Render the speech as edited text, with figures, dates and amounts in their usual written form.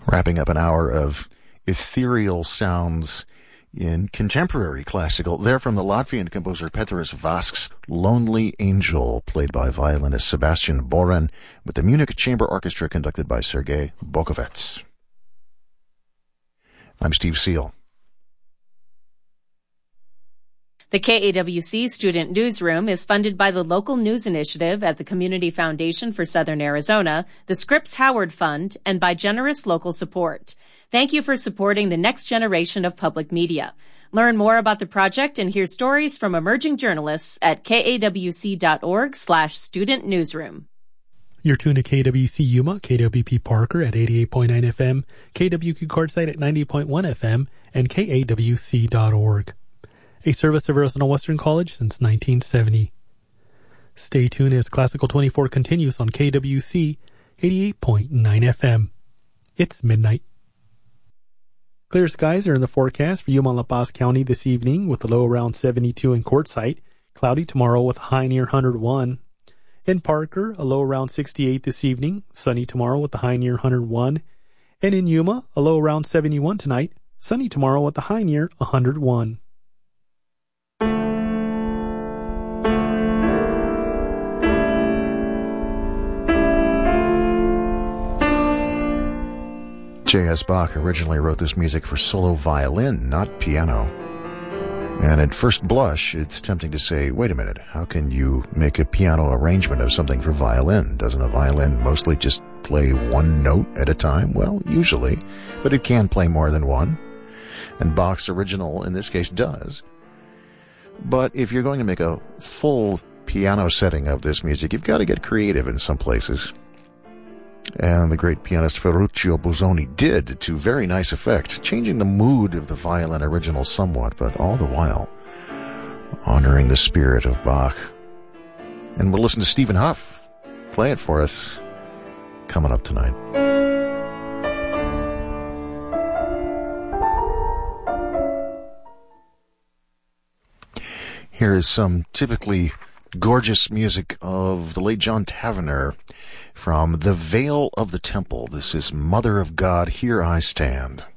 Wrapping up an hour of ethereal sounds in contemporary classical. They're from the Latvian composer Peteris Vasks' Lonely Angel, played by violinist Sebastian Boren, with the Munich Chamber Orchestra conducted by Sergei Bokovets. I'm Steve Seal. The KAWC Student Newsroom is funded by the Local News Initiative at the Community Foundation for Southern Arizona, the Scripps Howard Fund, and by generous local support. Thank you for supporting the next generation of public media. Learn more about the project and hear stories from emerging journalists at kawc.org/student newsroom. You're tuned to KWC Yuma, KWP Parker at 88.9 FM, KWQ Quartzsite at 90.1 FM, and KAWC.org. A service of Arizona Western College since 1970. Stay tuned as Classical 24 continues on KWC 88.9 FM. It's midnight. Clear skies are in the forecast for Yuma and La Paz County this evening with a low around 72 in Quartzsite. Cloudy tomorrow with a high near 101. In Parker, a low around 68 this evening. Sunny tomorrow with a high near 101. And in Yuma, a low around 71 tonight. Sunny tomorrow with a high near 101. J.S. Bach originally wrote this music for solo violin, not piano. And at first blush, it's tempting to say, wait a minute, how can you make a piano arrangement of something for violin? Doesn't a violin mostly just play one note at a time? Well, usually, but it can play more than one. And Bach's original, in this case, does. But if you're going to make a full piano setting of this music, you've got to get creative in some places. And the great pianist Ferruccio Busoni did to very nice effect, changing the mood of the violin original somewhat, but all the while honoring the spirit of Bach. And we'll listen to Stephen Huff play it for us coming up tonight. Here is some typically gorgeous music of the late John Tavener from The Veil of the Temple. This is Mother of God, Here I Stand.